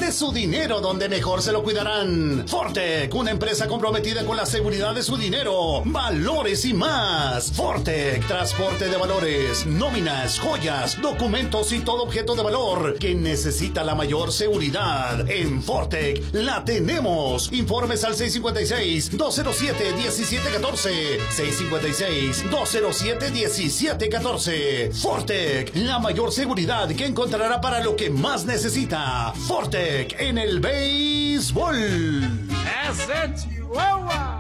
Cuide su dinero donde mejor se lo cuidarán. Fortec, una empresa comprometida con la seguridad de su dinero, valores y más. Fortec, transporte de valores, nóminas, joyas, documentos y todo objeto de valor que necesita la mayor seguridad. En Fortec la tenemos. Informes al 656-207-1714. 656-207-1714. Fortec, la mayor seguridad que encontrará para lo que más necesita. Fortec en el béisbol. ¡Ese Chihuahua!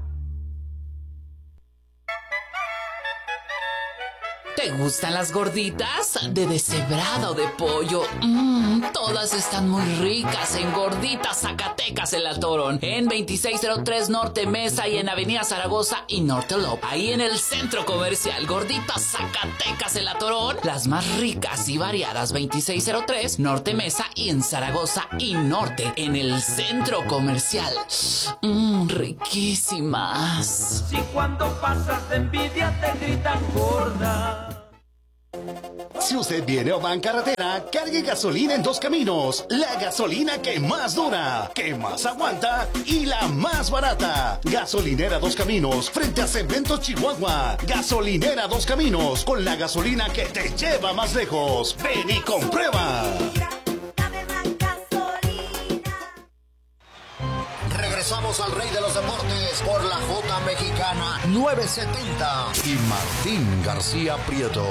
¿Te gustan las gorditas? De deshebrada o de pollo. Todas están muy ricas en Gorditas Zacatecas El Atorón. En 2603 Norte Mesa y en Avenida Zaragoza y Norte Lop. Ahí en el centro comercial Gorditas Zacatecas El Atorón. Las más ricas y variadas 2603 Norte Mesa y en Zaragoza y Norte en el centro comercial. Riquísimas. Si cuando pasas de envidia te gritan gorda. Si usted viene o va en carretera, cargue gasolina en Dos Caminos. La gasolina que más dura, que más aguanta y la más barata. Gasolinera Dos Caminos, frente a Cemento Chihuahua. Gasolinera Dos Caminos, con la gasolina que te lleva más lejos. Ven y comprueba. Regresamos al Rey de los Deportes por la J Mexicana 970 y Martín García Prieto.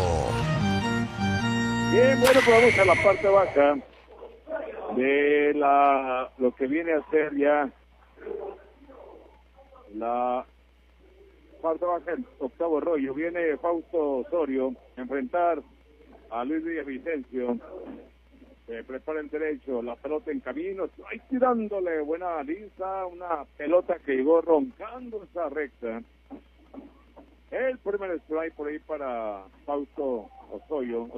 Bien, bueno, pues vamos a la parte baja de lo que viene a ser ya la parte baja del octavo rollo. Viene Fausto Osorio a enfrentar a Luis Villavicencio. Se prepara el derecho, la pelota en camino, ahí tirándole buena lisa, una pelota que llegó roncando esa recta. El primer strike por ahí para Fausto Osorio.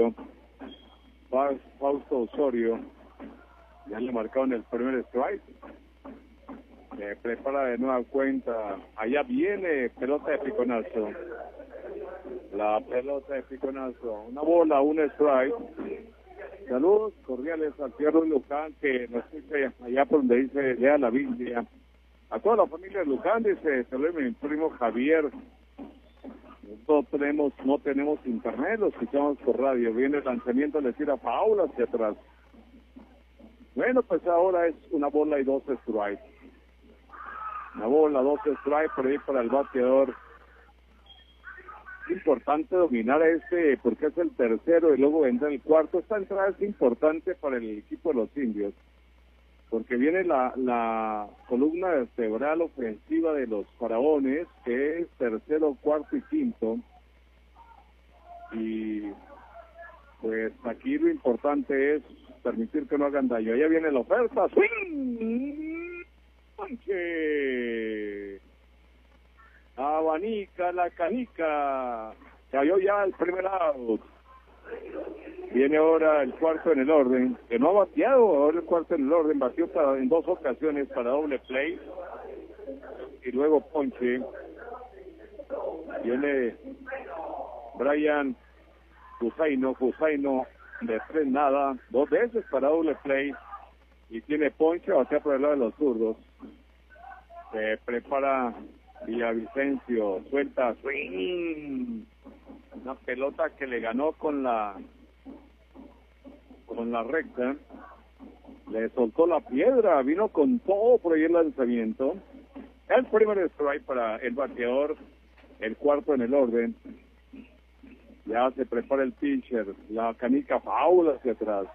Fausto Osorio. Ya le marcaron el primer strike. Se prepara de nueva cuenta. Allá viene pelota de piconazo. La pelota de piconazo. Una bola, un strike. Saludos cordiales al Fierro Luján, que nos escucha allá por donde dice lea la Biblia. A toda la familia de Luján, dice, saludos mi primo Javier. Nosotros no tenemos internet, lo escuchamos por radio. Viene el lanzamiento, le tira Paula hacia atrás. Bueno, pues ahora es una bola y 12 strikes. Una bola, 12 strikes por ahí para el bateador. Es importante dominar porque es el tercero y luego vendrá el cuarto. Esta entrada es importante para el equipo de los indios, porque viene la columna vertebral ofensiva de los faraones, que es tercero, cuarto y quinto. Y pues aquí lo importante es permitir que no hagan daño. Allá viene la oferta. ¡Swing! ¡Panche! Abanica la canica. Cayó ya el primer out. Viene ahora el cuarto en el orden, que no ha bateado. Ahora el cuarto en el orden, batió en 2 ocasiones para doble play y luego ponche. Viene Brian Fusaino de 3 nada, 2 veces para doble play y tiene ponche, batea por el lado de los zurdos. Se prepara Villavicencio, suelta, swing, una pelota que le ganó con la recta, le soltó la piedra, vino con todo por ahí el lanzamiento. El primer strike para el bateador, el cuarto en el orden. Ya se prepara el pitcher, la canica faula hacia atrás.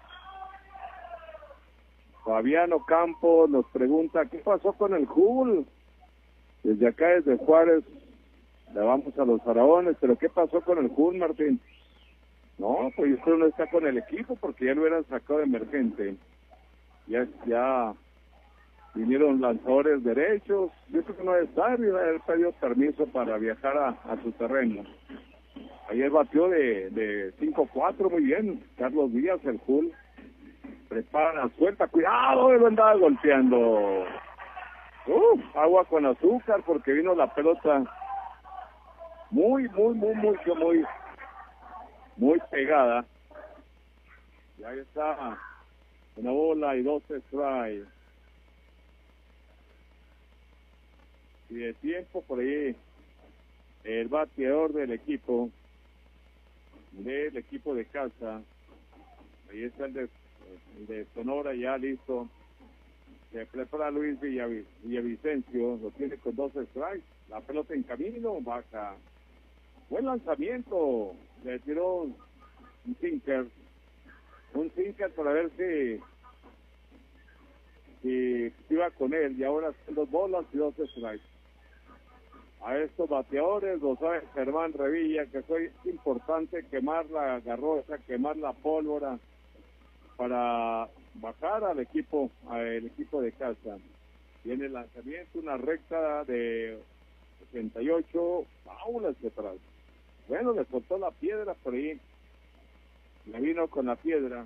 Fabiano Campos nos pregunta, ¿qué pasó con el Hull? Desde acá, desde Juárez, le vamos a los faraones, pero ¿qué pasó con el Hull, Martín? No, pues esto no está con el equipo porque ya lo hubieran sacado de emergente. Ya vinieron lanzadores derechos, yo creo que no está, debe haber pedido permiso para viajar a su terreno. Ayer batió de 5-4, muy bien, Carlos Díaz, el Hull. Prepara, suelta, cuidado, lo andaba golpeando. Agua con azúcar porque vino la pelota muy pegada. Ya está Una bola y 2 strikes. Y de tiempo por ahí el bateador del equipo de casa. Ahí está el de Sonora ya listo. Se prepara Luis Villavicencio, lo tiene con 2 strikes. La pelota en camino, baja. Buen lanzamiento. Le tiró un sinker para ver si iba con él. Y ahora son 2 bolas y 2 strikes. A estos bateadores, lo sabe Germán Revilla, que es importante quemar la garrocha, quemar la pólvora para bajar al equipo de casa. Viene el lanzamiento, una recta de 88 aulas detrás. Bueno, le soltó la piedra por ahí. Le vino con la piedra.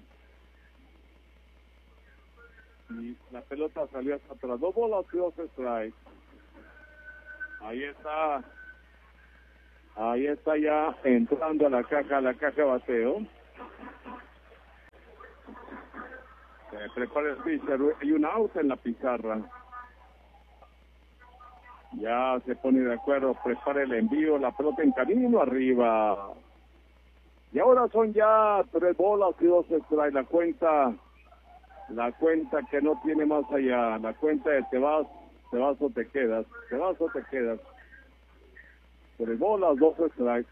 Y la pelota salió hasta atrás. 2 bolas y 2 strikes. Ahí está ya entrando a la caja de bateo. Se prepara el pitcher, hay un out en la pizarra. Ya se pone de acuerdo, prepara el envío, la pelota en camino arriba. Y ahora son ya 3 bolas y 2 strikes. La cuenta que no tiene más allá, la cuenta de te vas o te quedas. 3 bolas, 2 strikes.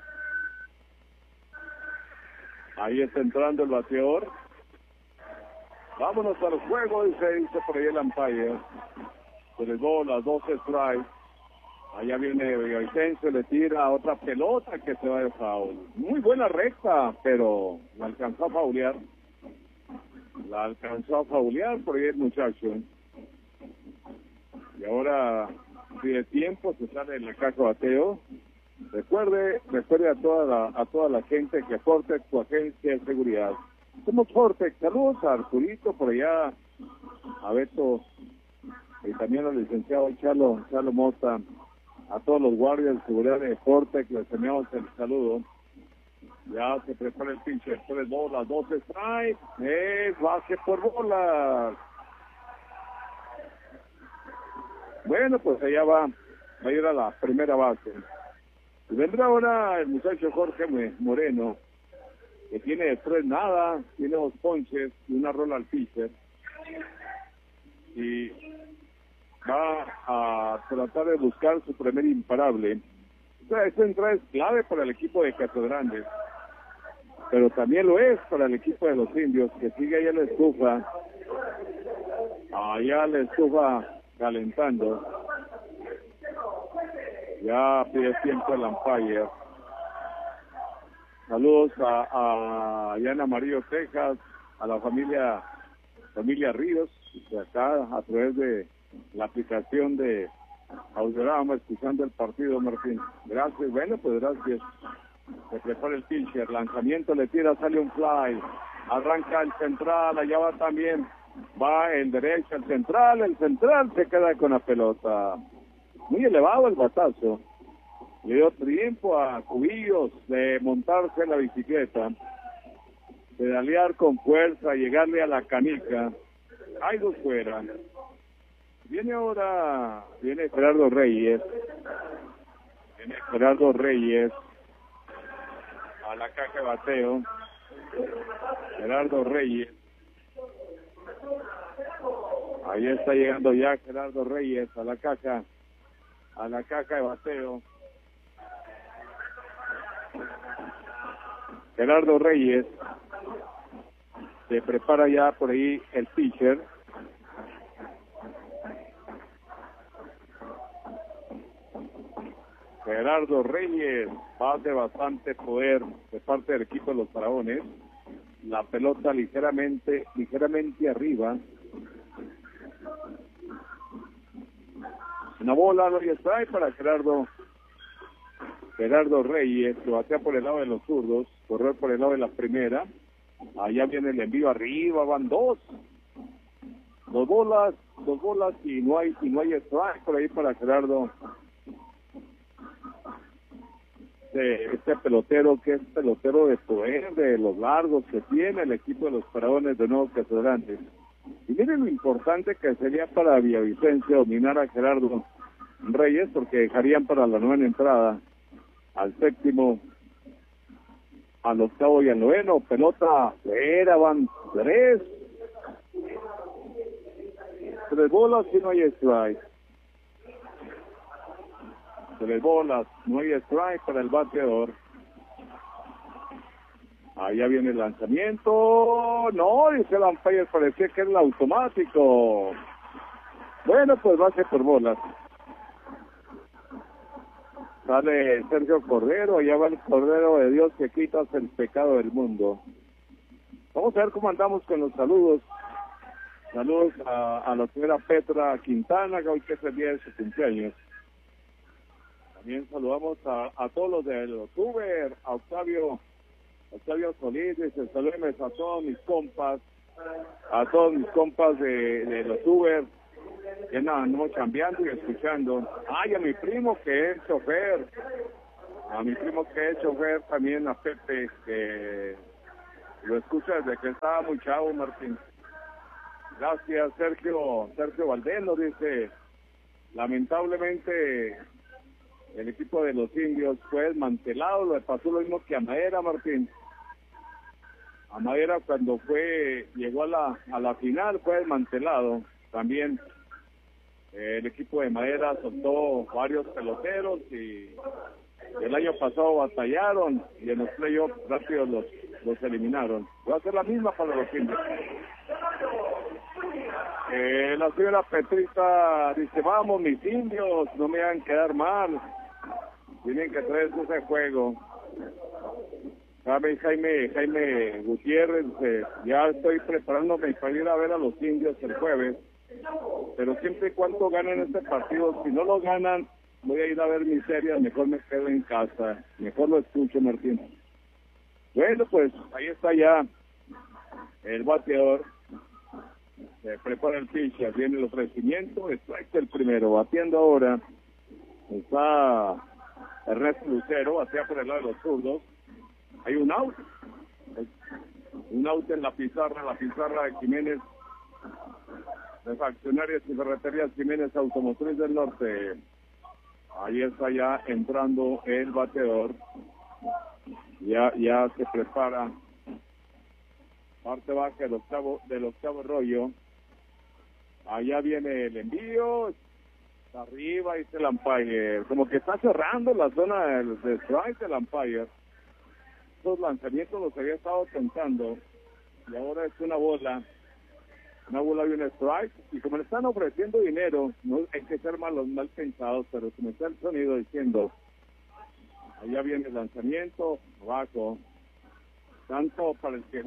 Ahí está entrando el bateador. Vámonos al juego, dice por ahí el umpire. 3 bolas, 2 strikes. Allá viene Villavicencio, le tira otra pelota que se va de foul. Muy buena recta, pero la alcanzó a faulear. Por ahí el muchacho. Y ahora, si de tiempo se sale en la caja de bateo. Recuerde a toda la gente que Fortex, su agencia de seguridad. Somos Fortex. Saludos a Arturito por allá, a Beto, y también al licenciado Chalo Mota, a todos los guardias de seguridad de Fortex, les enviamos el saludo. Ya se prepara el pitcher, 3 bolas, 2 strikes, es base por bolas. Bueno, pues allá va a ir a la primera base. Y vendrá ahora el muchacho Jorge Moreno, que tiene 3 nada, tiene 2 ponches y una rola al pitcher. Y va a tratar de buscar su primer imparable. Esta entrada es clave para el equipo de Casa Grande, pero también lo es para el equipo de los Indios, que sigue allá la estufa calentando. Ya pide tiempo el umpire. Saludos a Yana Amarillo, Texas, a la familia Ríos, de acá a través de la aplicación de Audiorama, escuchando el partido, Martín. Gracias, bueno, pues gracias. Se prepara el pitcher, lanzamiento, le tira, sale un fly, arranca el central, allá va también, va en derecha el central se queda con la pelota. Muy elevado el batazo. Le dio tiempo a Cubillos de montarse en la bicicleta, pedalear con fuerza, llegarle a la canica. Hay 2 fuera. Viene Gerardo Reyes. A la caja de bateo. Gerardo Reyes. Ahí está llegando ya Gerardo Reyes a la caja de bateo. Gerardo Reyes. Se prepara ya por ahí el pitcher. Gerardo Reyes, base bastante poder de parte del equipo de los Faraones. La pelota ligeramente arriba. Una bola, no hay strike para Gerardo Reyes, que batea por el lado de los zurdos, correr por el lado de la primera. Allá viene el envío arriba, van 2. 2 bolas y no hay strike por ahí para Gerardo este pelotero que es pelotero de poder, de los largos que tiene el equipo de los Faraones de Nuevo Casadrantes. Y miren lo importante que sería para Villavicencio dominar a Gerardo Reyes, porque dejarían para la novena entrada al séptimo, al octavo y al noveno. Pelota fuera, van tres bolas y no hay strike. 3 bolas, no hay strike para el bateador. Allá viene el lanzamiento. No, dice el umpire, parecía que era el automático. Bueno, pues base por bolas. Sale Sergio Cordero, allá va el Cordero de Dios que quitas el pecado del mundo. Vamos a ver cómo andamos con los saludos. Saludos a la señora Petra Quintana, que hoy que es el día de su cumpleaños. También saludamos a todos los de los Uber, a Octavio Solís, dice, salúdenme a todos mis compas, de los Uber, que andamos cambiando y escuchando. Ay, a mi primo que es chofer, también a Pepe, que lo escucha desde que estaba muy chavo, Martín. Gracias, Sergio Valdés nos dice, lamentablemente el equipo de los Indios fue desmantelado, le pasó lo mismo que a Madera, Martín. A Madera cuando llegó a la final fue desmantelado también. El equipo de Madera soltó varios peloteros y el año pasado batallaron y en los playoffs rápido los eliminaron. Va a ser la misma para los Indios. La señora Petrita dice, vamos mis indios, no me hagan quedar mal, tienen que traerse ese juego. Jaime Gutiérrez, ya estoy preparándome para ir a ver a los indios el jueves, pero siempre y cuando ganen este partido, si no lo ganan, voy a ir a ver mis series, mejor me quedo en casa, mejor lo escucho, Martín. Bueno, pues ahí está ya el bateador. Se prepara el pitcher, viene el ofrecimiento, strike el primero, batiendo ahora está Ernesto Lucero, batea por el lado de los zurdos. Hay un out en la pizarra de Jiménez, de Faccionarias y Ferreterías Jiménez Automotriz del Norte. Ahí está ya entrando el bateador, ya se prepara. Parte baja del octavo rollo. Allá viene el envío. Está arriba, dice el umpire. Como que está cerrando la zona de strike del umpire. Esos lanzamientos los había estado tentando. Y ahora es una bola y un strike. Y como le están ofreciendo dinero, no hay que ser mal pensados, pero como está el sonido diciendo, allá viene el lanzamiento, abajo. Tantos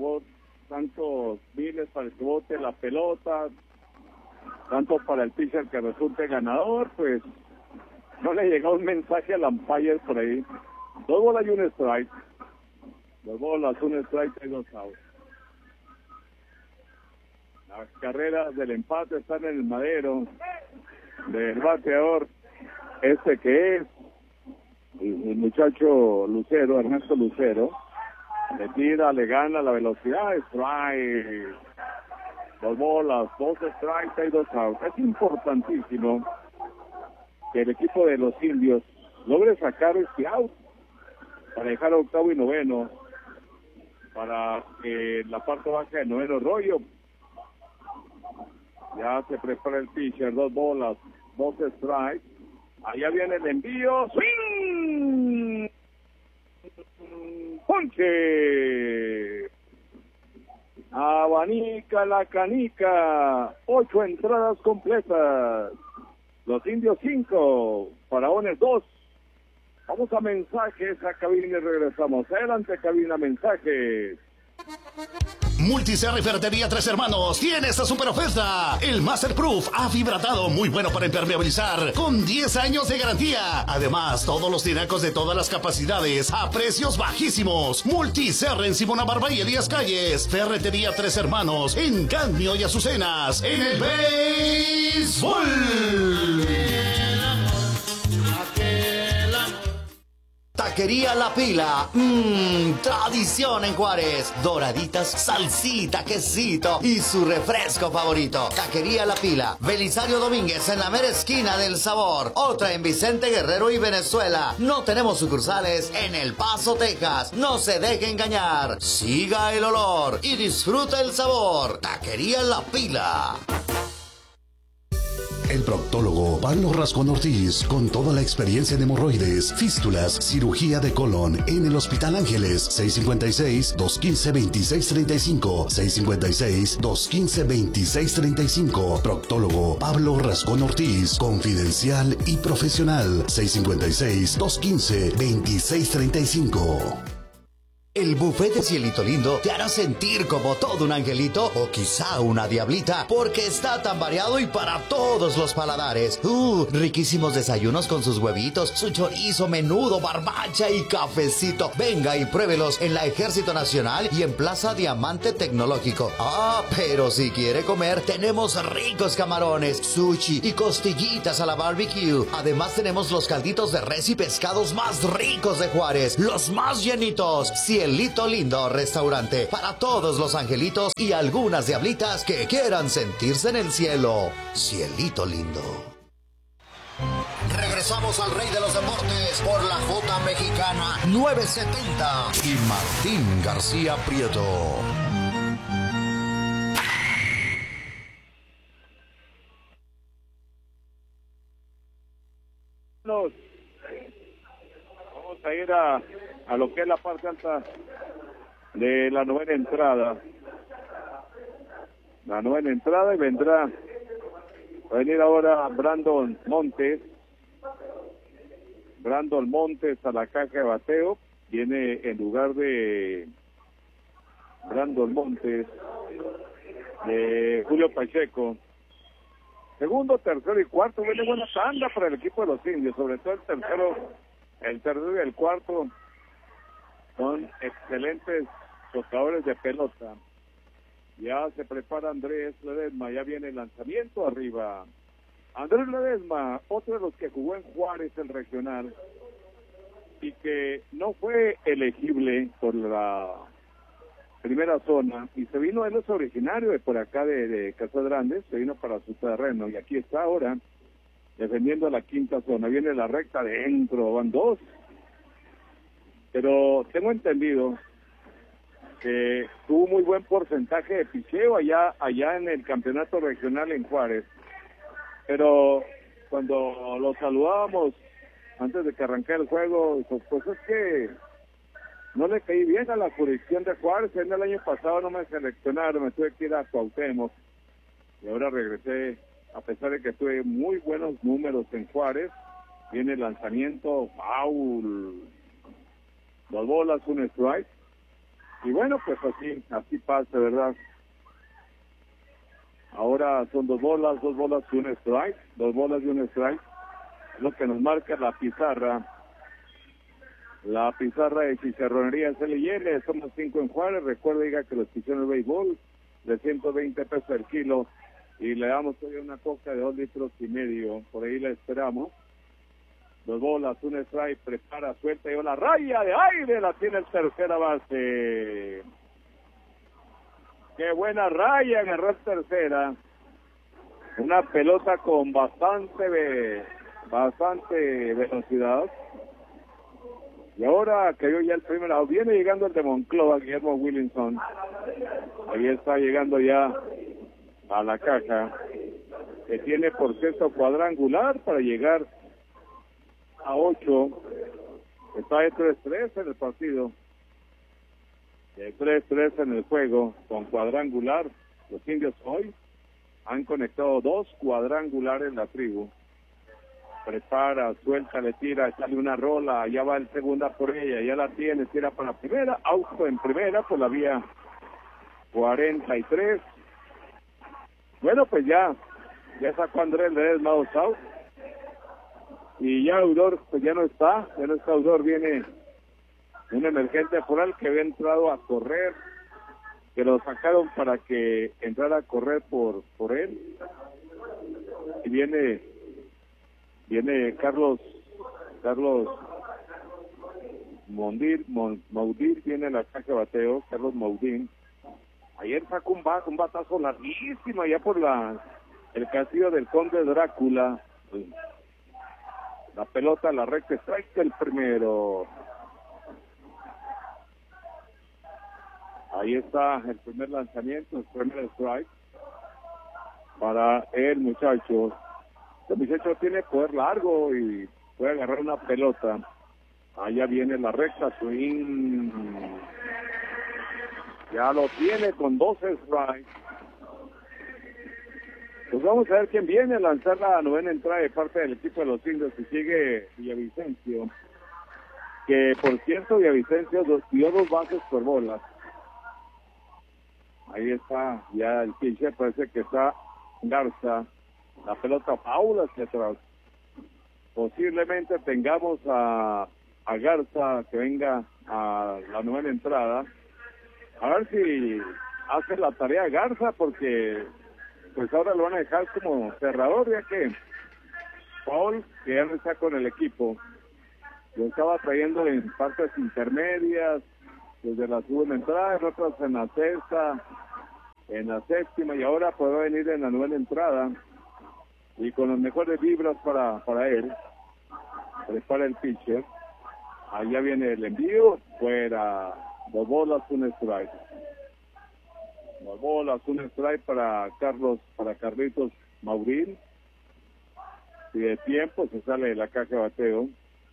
miles para el que bote la pelota, tanto para el pitcher que resulte ganador, pues no le llegó un mensaje al umpire por ahí. 2 bolas y un strike. 2 bolas, un strike y 2 outs. Las carreras del empate están en el madero del bateador, que es el muchacho Lucero, Ernesto Lucero. Le tira, le gana la velocidad, strike. 2 bolas, 2 strikes y 2 outs. Es importantísimo que el equipo de los indios logre sacar este out para dejar a octavo y noveno, para que la parte baja del noveno rollo. Ya se prepara el pitcher, 2 bolas, 2 strikes. Allá viene el envío, swing. Ponche. Abanica la canica. 8 entradas completas. Los indios 5, Faraones 2. Vamos a mensajes a cabina y regresamos. Adelante, cabina, mensajes. Multiserra y Ferretería Tres Hermanos tiene esta super oferta. El Masterproof afibratado, muy bueno para impermeabilizar, con 10 años de garantía. Además, todos los tinacos de todas las capacidades a precios bajísimos. Multiserra en Simona Barba y Elías Calles. Ferretería Tres Hermanos en Cadmio y Azucenas. En el béisbol. Taquería La Pila. Tradición en Juárez. Doraditas, salsita, quesito y su refresco favorito. Taquería La Pila. Belisario Domínguez en la mera esquina del sabor. Otra en Vicente Guerrero y Venezuela. No tenemos sucursales en El Paso, Texas. No se deje engañar. Siga el olor y disfruta el sabor. Taquería La Pila. El proctólogo Pablo Rascón Ortiz, con toda la experiencia en hemorroides, fístulas, cirugía de colon en el Hospital Ángeles, 656-215-2635, 656-215-2635. Proctólogo Pablo Rascón Ortiz, confidencial y profesional, 656-215-2635. El buffet de Cielito Lindo te hará sentir como todo un angelito o quizá una diablita, porque está tan variado y para todos los paladares. Riquísimos desayunos con sus huevitos, su chorizo, menudo, barbacha y cafecito. Venga y pruébelos en la Ejército Nacional y en Plaza Diamante Tecnológico. Pero si quiere comer, tenemos ricos camarones, sushi y costillitas a la barbecue. Además tenemos los calditos de res y pescados más ricos de Juárez, los más llenitos. Cielito Lindo Restaurante, para todos los angelitos y algunas diablitas que quieran sentirse en el cielo. Cielito Lindo. Regresamos al Rey de los Deportes por la J Mexicana 970 y Martín García Prieto. Vamos a ir a lo que es la parte alta de la novena entrada. La novena entrada y va a venir ahora Brandon Montes. Brandon Montes a la caja de bateo. Viene en lugar de Brandon Montes de Julio Pacheco. Segundo, tercero y cuarto. Viene buena tanda para el equipo de los indios, sobre todo el tercero y el cuarto. Son excelentes tocadores de pelota. Ya se prepara Andrés Ledesma, ya viene el lanzamiento arriba. Andrés Ledesma, otro de los que jugó en Juárez, el regional, y que no fue elegible por la primera zona, y se vino, él es originario de por acá de Casas Grandes, se vino para su terreno, y aquí está ahora, defendiendo la quinta zona. Viene la recta dentro, van dos. Pero tengo entendido que tuvo muy buen porcentaje de picheo allá en el campeonato regional en Juárez. Pero cuando lo saludábamos antes de que arrancara el juego, dijo, pues es que no le caí bien a la jurisdicción de Juárez. En el año pasado no me seleccionaron, me tuve que ir a Cuauhtémoc y ahora regresé, a pesar de que tuve muy buenos números en Juárez. Viene el lanzamiento, foul. 2 bolas, 1 strike. Y bueno, pues así pasa, ¿verdad? Ahora son 2 bolas, 1 strike. 2 bolas y 1 strike. Es lo que nos marca la pizarra. La pizarra de Chicharronería CLN. Somos 5 en Juárez. Recuerda, diga que los pichones de béisbol de 120 pesos el kilo. Y le damos hoy una coca de 2,5 litros. Por ahí la esperamos. 2 bolas, 1 strike, prepara, suelta y la raya de aire la tiene el tercera base. Qué buena raya, agarró el tercera. Una pelota con bastante velocidad. Y ahora cayó ya el primero. Viene llegando el de Monclova, Guillermo Williamson. Ahí está llegando ya a la caja, que tiene por cierto cuadrangular para llegar a 8. Está de 3-3 en el partido, de 3-3 en el juego, con cuadrangular. Los indios hoy han conectado 2 cuadrangulares en la tribu. Prepara, suelta, le tira, sale una rola, ya va el segunda por ella, ya la tiene, tira para la primera, auto en primera por la vía 43. Bueno, pues ya sacó Andrés Ledesma out. Y ya Audor, pues ya no está Audor, viene un emergente foral que había entrado a correr, que lo sacaron para que entrara a correr por él. Y viene Carlos Maudir viene en la caja de bateo, Carlos Maudín. Ayer sacó un batazo larguísimo allá por el castillo del Conde Drácula. La pelota, la recta strike, el primero. Ahí está el primer lanzamiento, el primer strike para el muchacho. El muchacho tiene poder largo y puede agarrar una pelota. Allá viene la recta, swing. Ya lo tiene con 12 strikes. Pues vamos a ver quién viene a lanzar la novena entrada de parte del equipo de los Indios, si sigue Villavicencio. Que por cierto, Villavicencio dio 2 bases por bolas. Ahí está ya el pitcher, parece que está Garza. La pelota faula hacia atrás. Posiblemente tengamos a Garza que venga a la novena entrada. A ver si hace la tarea Garza, porque pues ahora lo van a dejar como cerrador, ya que Paul, que ya no está con el equipo, lo estaba trayendo en partes intermedias, desde la segunda entrada, en otras en la sexta, en la séptima, y ahora podrá venir en la novena entrada, y con las mejores vibras para él. Prepara el pitcher. Allá viene el envío, fuera, 2 bolas, 1 strike. 2 bolas, 1 strike para Carlitos Maurín. Y de tiempo se sale de la caja de bateo.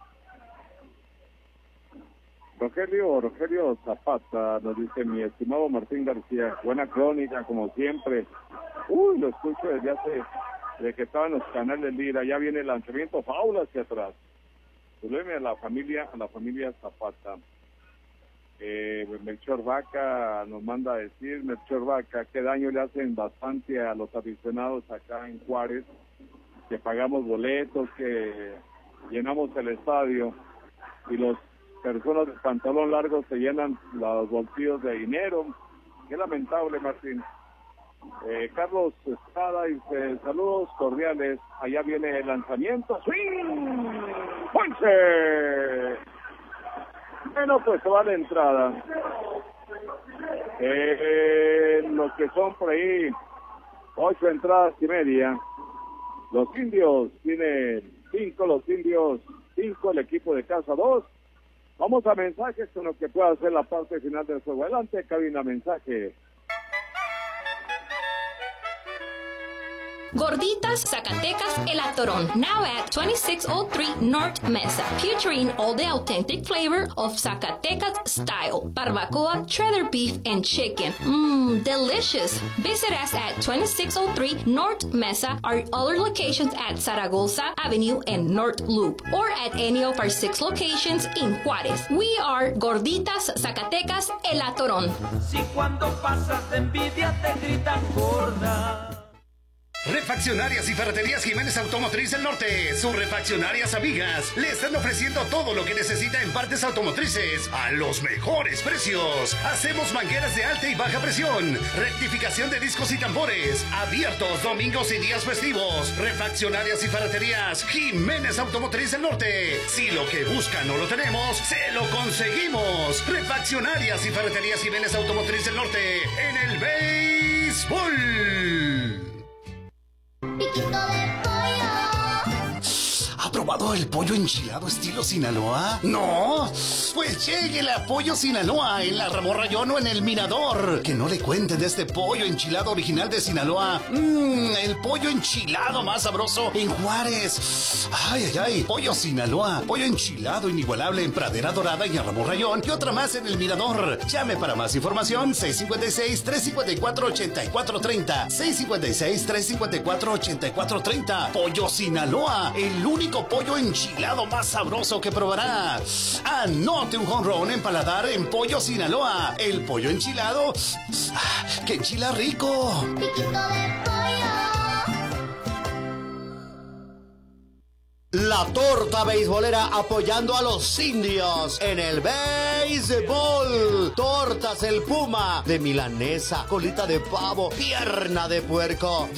Rogelio Zapata nos dice: mi estimado Martín García, buena crónica como siempre. Lo escucho desde que estaba en los canales Lira. Ya viene el lanzamiento faula hacia atrás. Saludeme a la familia Zapata. Melchor Vaca nos manda a decir, Melchor Vaca, qué daño le hacen bastante a los aficionados acá en Juárez, que pagamos boletos, que llenamos el estadio y los personas de pantalón largo se llenan los bolsillos de dinero. Qué lamentable, Martín. Carlos Estrada dice: saludos cordiales, allá viene el lanzamiento, swing, ¡ponche! Bueno, pues se va la entrada. Los que son por ahí 8 entradas y media. Los Indios tienen 5, los Indios 5, el equipo de casa 2. Vamos a mensajes con lo que pueda hacer la parte final del juego. Adelante, cabina, mensaje. Gorditas Zacatecas El Atorón, now at 2603 North Mesa, featuring all the authentic flavor of Zacatecas style, barbacoa, cheddar beef, and chicken. Delicious. Visit us at 2603 North Mesa, our other locations at Zaragoza Avenue and North Loop, or at any of our 6 locations in Juárez. We are Gorditas Zacatecas El Atorón. Si cuando pasas de envidia te gritan gorda. Refaccionarias y Ferreterías Jiménez Automotriz del Norte, sus refaccionarias amigas, le están ofreciendo todo lo que necesita en partes automotrices a los mejores precios. Hacemos mangueras de alta y baja presión, rectificación de discos y tambores, abiertos domingos y días festivos. Refaccionarias y Ferreterías Jiménez Automotriz del Norte, si lo que buscan no lo tenemos, se lo conseguimos. Refaccionarias y Ferreterías Jiménez Automotriz del Norte, en el béisbol. Piquito de pollo. ¿Ha probado el pollo enchilado estilo Sinaloa? No, pues lléguele a Pollo Sinaloa en la Ramón Rayón o en el Mirador. Que no le cuenten de este pollo enchilado original de Sinaloa. El pollo enchilado más sabroso en Juárez. Ay, Pollo Sinaloa, pollo enchilado inigualable en Pradera Dorada y en Ramón Rayón y otra más en el Mirador. Llame para más información 656-354-8430. 656-354-8430. Pollo Sinaloa, el único pollo enchilado más sabroso que probará. Anote un home run en paladar en Pollo Sinaloa. El pollo enchilado que enchila rico. Piquito de pollo. La torta beisbolera apoyando a los indios en el béisbol. Tortas El Puma, de milanesa, colita de pavo, pierna de puerco.